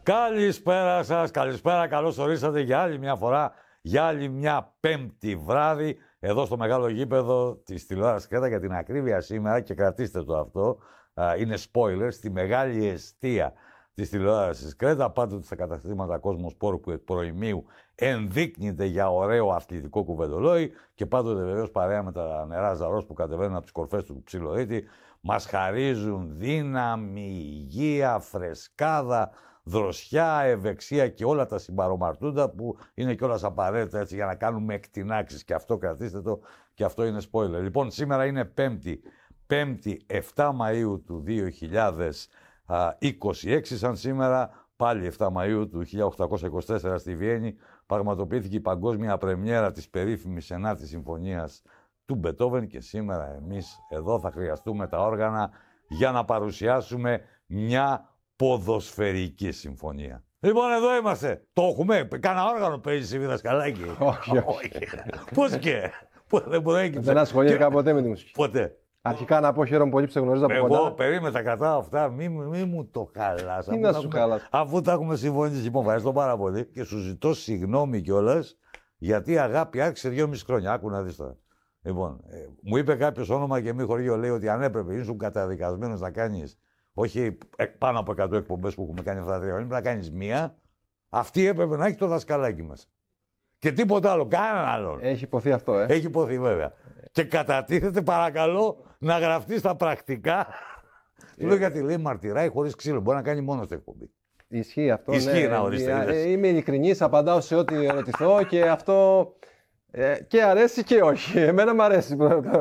Καλησπέρα σας, καλησπέρα, καλώς ορίσατε για άλλη μια φορά, για άλλη μια Πέμπτη βράδυ, εδώ στο μεγάλο γήπεδο της τηλεόρασης Κρέτα. Για την ακρίβεια σήμερα, και κρατήστε το αυτό, είναι spoiler, στη μεγάλη εστία της τηλεόρασης Κρέτα, πάντοτε στα καταστήματα Κοσμοσπόρ που εκ προημίου ενδείκνυται για ωραίο αθλητικό κουβεντολόι και πάντοτε βεβαίως παρέα με τα νερά Ζαρός που κατεβαίνουν από τις κορφές του Ψιλορίτη, μας χαρίζουν δύναμη, υγεία, φρεσκάδα, δροσιά, ευεξία και όλα τα συμπαρομαρτούντα που είναι κιόλας απαραίτητα έτσι για να κάνουμε εκτινάξεις. Και αυτό κρατήστε το, και αυτό είναι spoiler. Λοιπόν, σήμερα είναι Πέμπτη 7 Μαΐου του 2026, σαν σήμερα πάλι 7 Μαΐου του 1824 στη Βιέννη πραγματοποιήθηκε η παγκόσμια πρεμιέρα της περίφημης 9ης Συμφωνίας του Μπετόβεν και σήμερα εμείς εδώ θα χρειαστούμε τα όργανα για να παρουσιάσουμε μια ποδοσφαιρική συμφωνία. Λοιπόν, εδώ είμαστε. Το έχουμε. Κάνα όργανο παίζει εσύ, δασκαλάκι. Όχι. Πώς και. Δεν προέκυψε. Δεν ασχολήθηκα ποτέ με τη μουσική. Ποτέ. Αρχικά να πω χαίρομαι πολύ που σε γνωρίζω από κοντά. Εγώ περίμενα, τα κρατάω αυτά. Μη μου το χαλάς. Τι να σου χαλάς. Αφού τα έχουμε συμφωνήσει. Λοιπόν, ευχαριστώ πάρα πολύ και σου ζητώ συγγνώμη κιόλας γιατί η αγάπη άρχισε 2,5 χρόνια. Άκου να δεις τώρα. Λοιπόν, μου είπε κάποιος όνομα και μη χωριό, λέει ότι αν έπρεπε ήσουν καταδικασμένος να κάνεις όχι πάνω από 100 εκπομπές που έχουμε κάνει αυτά τα 3 χρόνια, πρέπει να κάνεις μία. Αυτή έπρεπε να έχει το δασκαλάκι μας. Και τίποτα άλλο, κανέναν άλλο. Έχει υποθεί αυτό, Έχει υποθεί βέβαια. Και κατατίθεται, παρακαλώ, να γραφτεί στα πρακτικά. Του λέω γιατί λέει μαρτυράει χωρίς ξύλο. Μπορεί να κάνει μόνο στην εκπομπή. Ισχύει αυτό. Ισχύει, να ορίστε. Είμαι ειλικρινής, απαντάω σε ό,τι ερωτηθώ και αυτό και αρέσει και όχι. Εμένα μου αρέσει.